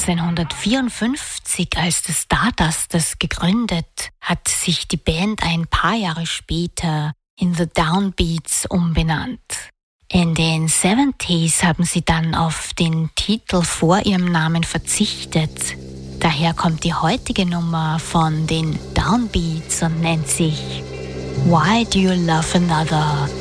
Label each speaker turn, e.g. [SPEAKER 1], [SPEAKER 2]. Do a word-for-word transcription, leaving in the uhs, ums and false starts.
[SPEAKER 1] neunzehnhundertvierundfünfzig, als das Stardust das gegründet, hat sich die Band ein paar Jahre später in The Downbeats umbenannt. In den siebziger haben sie dann auf den Titel vor ihrem Namen verzichtet. Daher kommt die heutige Nummer von den Downbeats und nennt sich Why Do You Love Another?